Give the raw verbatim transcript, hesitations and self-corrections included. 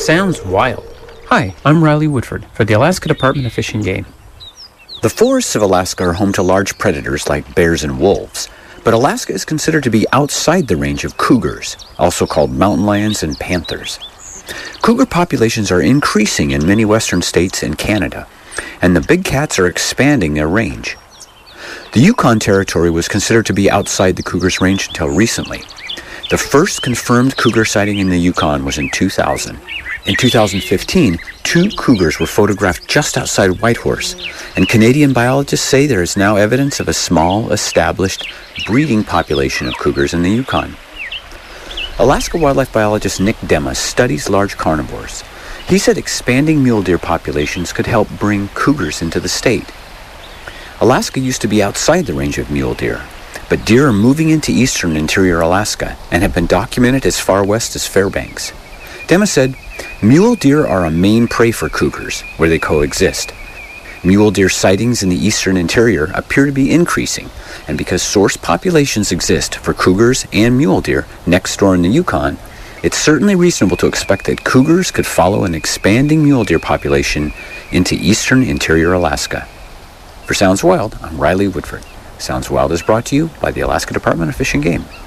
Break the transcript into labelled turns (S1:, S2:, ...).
S1: Sounds wild. Hi, I'm Riley Woodford for the Alaska Department of Fish and Game.
S2: The forests of Alaska are home to large predators like bears and wolves, but Alaska is considered to be outside the range of cougars, also called mountain lions and panthers. Cougar populations are increasing in many western states and Canada, and the big cats are expanding their range. The Yukon Territory was considered to be outside the cougar's range until recently. The first confirmed cougar sighting in the Yukon was in two thousand. In two thousand fifteen, two cougars were photographed just outside Whitehorse, and Canadian biologists say there is now evidence of a small, established breeding population of cougars in the Yukon. Alaska wildlife biologist Nick Demas studies large carnivores. He said expanding mule deer populations could help bring cougars into the state. Alaska used to be outside the range of mule deer, but deer are moving into eastern interior Alaska and have been documented as far west as Fairbanks. Demas said, mule deer are a main prey for cougars, where they coexist. Mule deer sightings in the eastern interior appear to be increasing, and because source populations exist for cougars and mule deer next door in the Yukon, it's certainly reasonable to expect that cougars could follow an expanding mule deer population into eastern interior Alaska. For Sounds Wild, I'm Riley Woodford. Sounds Wild is brought to you by the Alaska Department of Fish and Game.